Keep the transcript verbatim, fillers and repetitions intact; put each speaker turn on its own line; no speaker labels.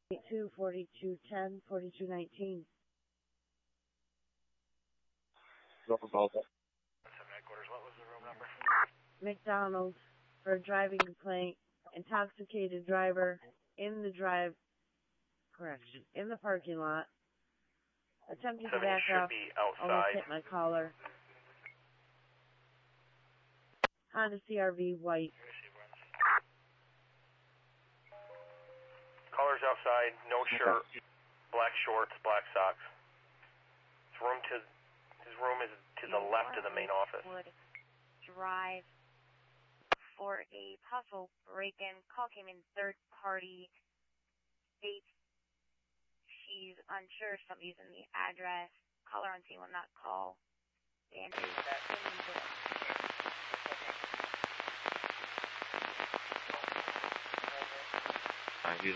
two, forty-two ten, forty-two nineteen.
What was the room number?
McDonald's for a driving complaint. Intoxicated driver in the drive, correction, in the parking lot. Attempting to back up, almost hit my collar. Honda C R V white.
Collar's outside, no shirt, black shorts, black socks. His room to his room is to the left of the main office.
Would drive for a possible break-in. Call came in third party. States she's unsure, so I'm using the address. Caller on scene will not call. The answer is that
I use